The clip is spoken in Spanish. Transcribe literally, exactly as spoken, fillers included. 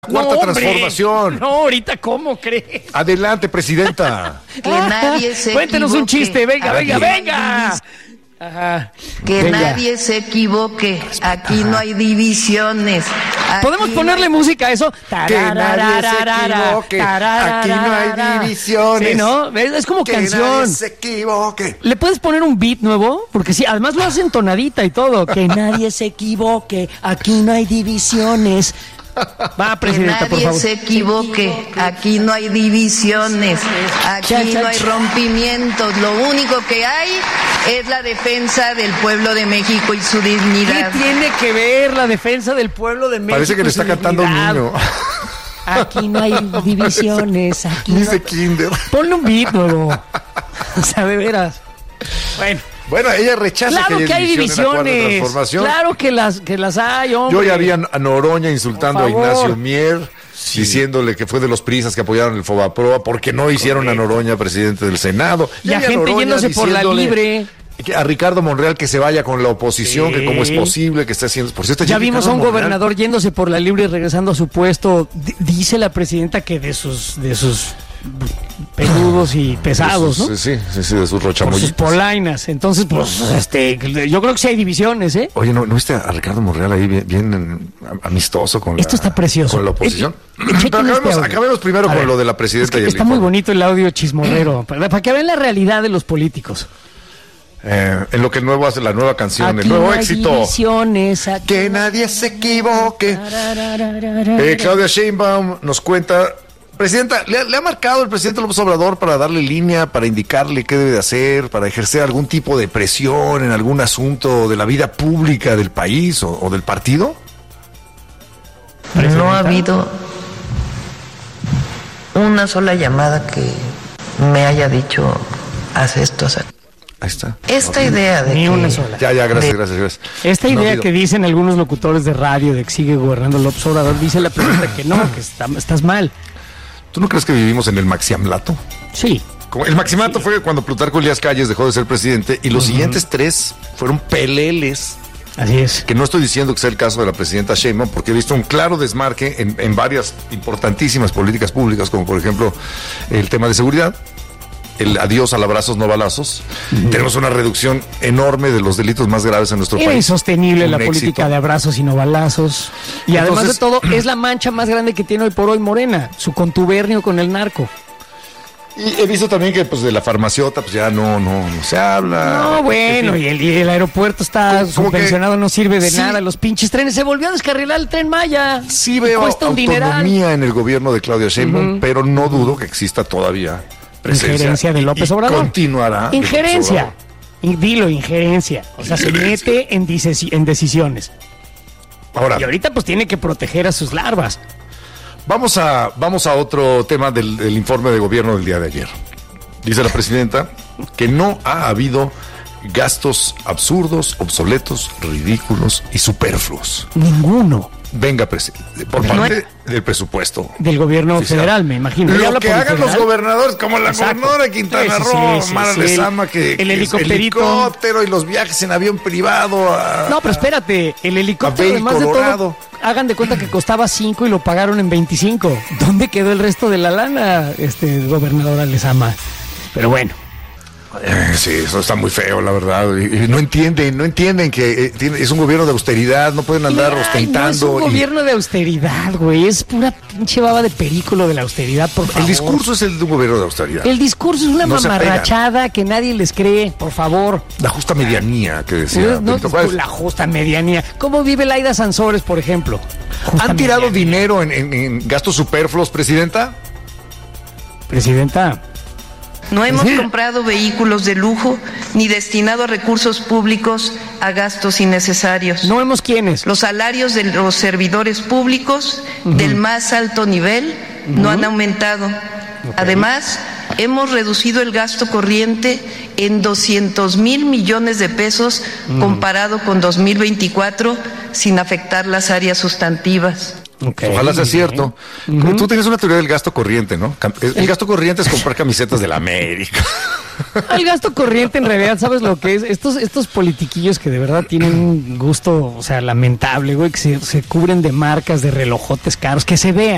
Cuarta no, transformación. No, ahorita, ¿cómo crees? Adelante, presidenta. Que nadie se Cuéntenos un equivoque. chiste, venga, venga, Aquí venga. Ajá. Que Venga. nadie se equivoque. Aquí no hay divisiones. Aquí ¿Podemos no ponerle hay- música a eso? Que nadie se equivoque. Aquí no hay divisiones. Sí, ¿no? Es, es como Que canción. nadie se equivoque. ¿Le puedes poner un beat nuevo? Porque sí, además lo hace entonadita y todo. Que nadie se equivoque. Aquí no hay divisiones. Va, Que presidenta, por nadie favor. se equivoque. Aquí no hay divisiones. Aquí Cha, cha, no hay cha. rompimientos. Lo único que hay es la defensa del pueblo de México y su ¿Qué dignidad. tiene que ver la defensa del pueblo de México? Parece que le y su está cantando un dignidad? niño. Aquí no hay divisiones. Aquí Ni no... de kinder. Ponle un beat nuevo. O sea, de veras. Bueno. Bueno, ella rechaza Claro que que hay división en la Cuarta divisiones. Transformación. Claro que las, que las hay, hombre. Yo ya vi a Noroña insultando a Por favor. Ignacio Mier, diciéndole que fue de los prisas que apoyaron el Fobaproa porque no hicieron a Noroña presidente del Senado. Y a vi gente Noroña yéndose por la diciéndole libre. que a Ricardo Monreal que se vaya con la oposición, Sí. que cómo es posible que esté haciendo... Por cierto, Ya vimos a un Ricardo Monreal- gobernador yéndose por la libre y regresando a su puesto. D- dice la presidenta que de sus de sus peludos y pesados, ¿no? Sí, sí, sí, sí, de sus Por sus rochamollitos. polainas. Entonces, pues, este, yo creo que sí hay divisiones, ¿eh? Oye, ¿no, ¿no viste a Ricardo Monreal ahí bien, bien amistoso con Esto la, está precioso. con la oposición? Eh, eh, chequen Pero este acabemos, audio. acabemos primero A con ver, lo de la presidenta es que y el está muy informe. bonito el audio chismorrero, para, para que vean la realidad de los políticos. Eh, en lo que el nuevo hace la nueva canción, Aquí el nuevo no hay éxito. divisiones, aquí Que no- nadie se equivoque. Tararararara. Eh, Claudia Sheinbaum nos cuenta, presidenta, ¿le, ha- le ha marcado el presidente López Obrador para darle línea, para indicarle qué debe de hacer, para ejercer algún tipo de presión en algún asunto de la vida pública del país o, o del partido? No ha habido una sola llamada que me haya dicho haz esto. haz aquello. Ahí está. Esta Ok. idea de Ni que una sola. Ya, ya, gracias, de- gracias, gracias. Esta No ha idea habido- que dicen algunos locutores de radio de que sigue gobernando López Obrador, dice la presidenta que no, que está- estás mal. ¿Tú no crees que vivimos en el maxiamlato? Sí. Como el maximato fue cuando Plutarco Elías Calles dejó de ser presidente y los siguientes tres fueron peleles. Así es. Que no estoy diciendo que sea el caso de la presidenta Sheinbaum, porque he visto un claro desmarque en, en varias importantísimas políticas públicas, como por ejemplo el tema de seguridad, el adiós al abrazos no balazos. Tenemos una reducción enorme de los delitos más graves en nuestro Era país. insostenible Un la éxito. política de abrazos y no balazos. Y además de Entonces- todo, es la mancha más grande que tiene hoy por hoy Morena, su contubernio con el narco. Y he visto también que pues de la farmaciota pues ya no, no, no se habla. No, bueno, y el, y el aeropuerto está Como- como subvencionado, que- no sirve de sí. nada. Los pinches trenes, se volvió a descarrilar el Tren Maya. Sí veo Cuesta un dineral. autonomía en el gobierno de Claudia Sheinbaum, pero no dudo que exista todavía presencia. Injerencia de López Y- y Obrador. continuará. de López Injerencia. Obrador. Y dilo, injerencia. O sea, se Injerencia. mete en, dices- en decisiones. Ahora, Y ahorita pues tiene que proteger a sus larvas. Vamos a, vamos a otro tema del, del informe de gobierno del día de ayer. Dice la presidenta que no ha habido gastos absurdos, obsoletos, ridículos y superfluos. Ninguno Venga, presidente, por No parte del presupuesto. del gobierno oficial. federal, me imagino. ¿Ya Lo habla que por el hagan los federal? gobernadores, como la Exacto. gobernadora de Quintana Sí, sí, Roo, sí, sí, Mara sí, Lezama, el- que, el que es helicópterito. helicóptero y los viajes en avión privado. A, No, pero espérate, el helicóptero, Abel además de Colorado. todo, hagan de cuenta que costaba cinco y lo pagaron en veinticinco. ¿Dónde quedó el resto de la lana, este gobernadora Lezama? Pero bueno. Eh, sí, eso está muy feo, la verdad. Y, y no entienden, no entienden que eh, tiene- es un gobierno de austeridad, no pueden andar Ay, ostentando. no es un y- gobierno de austeridad, güey. Es pura pinche baba de perículo de la austeridad, por favor. el discurso es el de un gobierno de austeridad. El discurso es una No se mamarrachada que nadie les cree, por favor. La justa medianía que decía No, Benito Juárez. la justa medianía. ¿Cómo vive Laida Sansores, por ejemplo? Justa ¿Han tirado medianía. dinero en, en- en gastos superfluos, presidenta? Presidenta, No hemos Sí. comprado vehículos de lujo ni destinado recursos públicos a gastos innecesarios. no vemos quiénes. Los salarios de los servidores públicos del más alto nivel no han aumentado. Además, hemos reducido el gasto corriente en doscientos mil millones de pesos comparado con dos mil veinticuatro sin afectar las áreas sustantivas. Ok, Ojalá sea muy cierto. bien. Tú tienes una teoría del gasto corriente, ¿no? Cam- El gasto corriente es comprar camisetas de la América. El gasto corriente en realidad, ¿sabes lo que es? Estos, estos politiquillos que de verdad tienen un gusto, o sea, lamentable, güey, que se, se cubren de marcas, de relojotes caros, que se vean.